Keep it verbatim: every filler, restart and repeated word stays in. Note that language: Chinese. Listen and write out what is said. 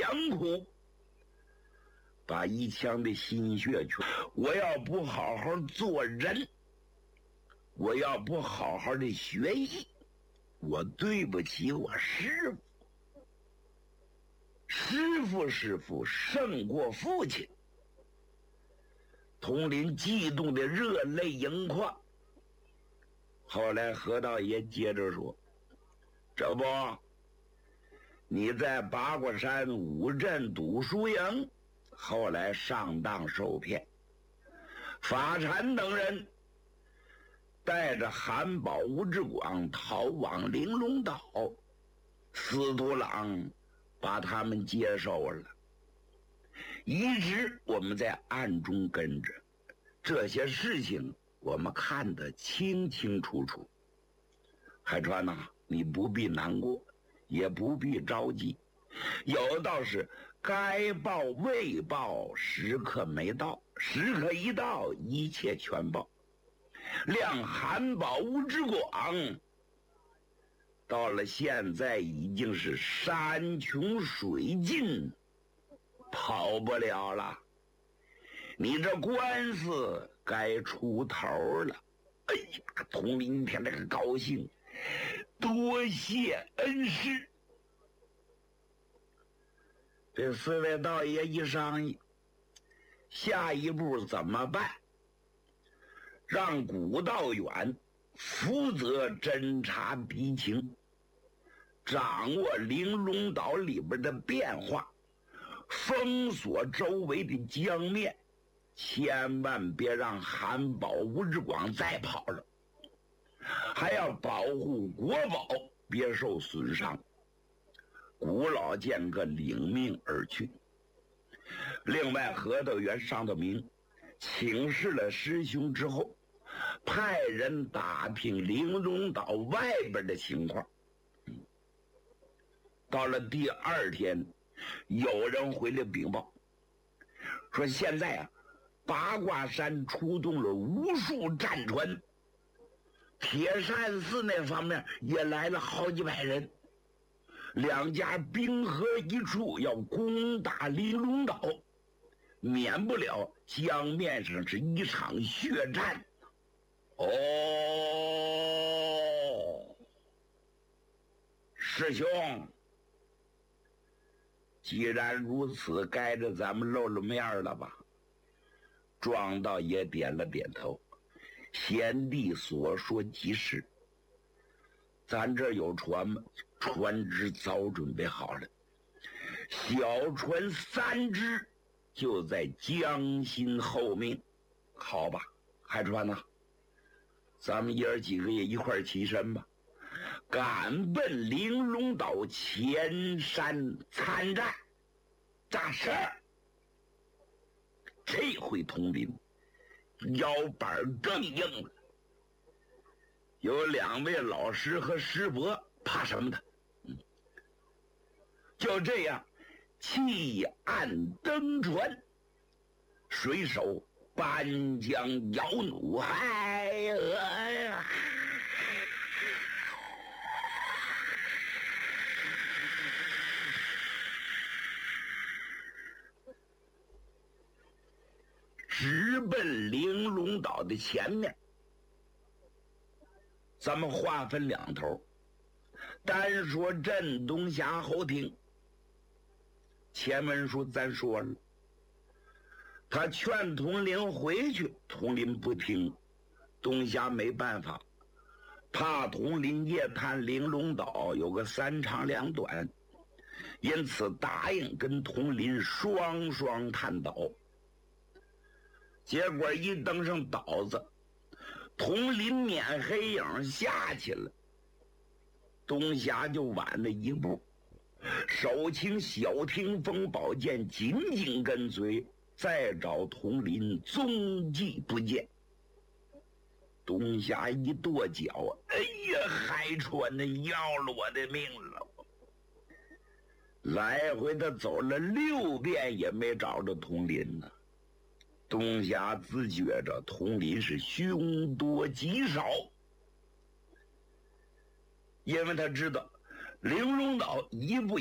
良苦，把一腔的心血去。我要不好好做人，我要不好好的学艺，我对不起我师父。师父师父胜过父亲。统领激动的热泪盈眶。后来何道爷接着说，这不你在八卦山五镇读书营后来上当受骗，法禅等人带着韩宝、吴志广逃往玲珑岛，司徒郎把他们接受了，一直我们在暗中跟着，这些事情我们看得清清楚楚。海川呐、啊，你不必难过，也不必着急，有道是该报未报，时刻没到，时刻一到，一切全报。亮韩宝、吴之广到了现在已经是山穷水尽，跑不了了，你这官司该出头了。哎呀，统领一天这个高兴，多谢恩师。这四位道爷一商议，下一步怎么办？让古道远负责侦查敌情，掌握玲珑岛里边的变化，封锁周围的江面，千万别让韩宝、吴志广再跑了，还要保护国宝别受损伤。古老剑客领命而去。另外何道元、上道明请示了师兄之后，派人打听玲珑岛外边的情况。到了第二天，有人回来禀报说，现在啊，八卦山出动了无数战船，铁扇寺那方面也来了好几百人，两家兵合一处，要攻打玲珑岛，免不了江面上是一场血战。哦，师兄，既然如此，该着咱们露露面了吧？庄道也点了点头。贤弟所说极是，咱这有船吗？船只早准备好了，小船三只就在江心后面。好吧，海川呐、啊，咱们爷儿几个也一块儿起身吧，赶奔玲珑岛前山参战。扎实。这回统领腰板更硬了，有两位老师和师伯，怕什么的？嗯，就这样，弃岸登船，水手搬江摇弩，嗨呀！直奔玲珑岛的前面。咱们划分两头，单说镇东峡侯廷。前文书咱说了，他劝统领回去，统领不听，东峡没办法，怕统领夜探玲珑岛有个三长两短，因此答应跟统领双双探岛。结果一登上岛子，统领撵黑影下去了，东峡就晚了一步。手擎小霆锋宝剑紧紧跟随，再找统领踪迹不见。东峡一跺脚，哎呀，海川的要了我的命了！来回的走了六遍也没找着统领呢。东峡自觉着统领是凶多吉少，因为他知道玲珑岛一步